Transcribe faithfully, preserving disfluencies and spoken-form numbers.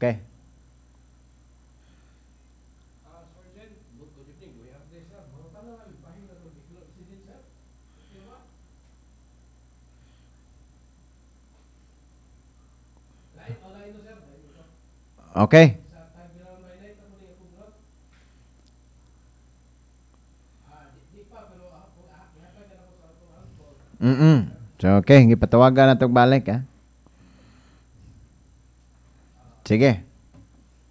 Okay. Okay. Mm-mm. So, okay. Gipatawagan na itong balik, ha? Sige.